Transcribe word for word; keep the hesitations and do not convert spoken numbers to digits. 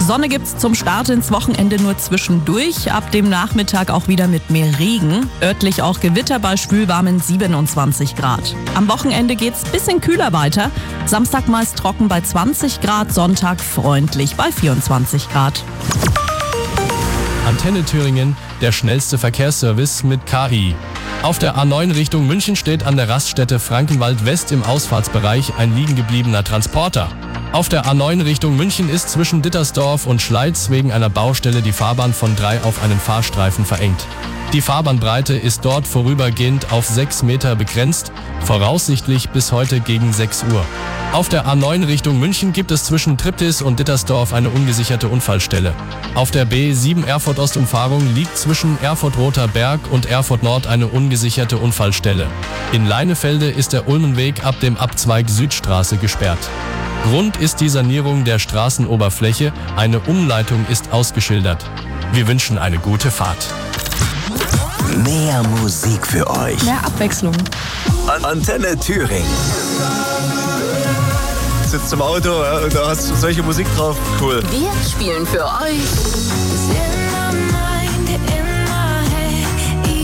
Sonne gibt's zum Start ins Wochenende nur zwischendurch. Ab dem Nachmittag auch wieder mit mehr Regen. Örtlich auch Gewitter bei schwülwarmen siebenundzwanzig Grad. Am Wochenende geht's bisschen kühler weiter. Samstag meist trocken bei zwanzig Grad, Sonntag freundlich bei vierundzwanzig Grad. Antenne Thüringen, der schnellste Verkehrsservice mit K I. Auf der A neun Richtung München steht an der Raststätte Frankenwald West im Ausfahrtsbereich ein liegengebliebener Transporter. Auf der A neun Richtung München ist zwischen Dittersdorf und Schleiz wegen einer Baustelle die Fahrbahn von drei auf einen Fahrstreifen verengt. Die Fahrbahnbreite ist dort vorübergehend auf sechs Meter begrenzt, voraussichtlich bis heute gegen sechs Uhr. Auf der A neun Richtung München gibt es zwischen Triptis und Dittersdorf eine ungesicherte Unfallstelle. Auf der B sieben Erfurt-Ost-Umfahrung liegt zwischen Erfurt-Roter Berg und Erfurt Nord eine ungesicherte Unfallstelle. In Leinefelde ist der Ulmenweg ab dem Abzweig Südstraße gesperrt. Grund ist die Sanierung der Straßenoberfläche, eine Umleitung ist ausgeschildert. Wir wünschen eine gute Fahrt. Mehr Musik für euch. Mehr Abwechslung. Antenne Thüringen. Sitzt im Auto, ja, und da hast du solche Musik drauf. Cool. Wir spielen für euch. In my mind, in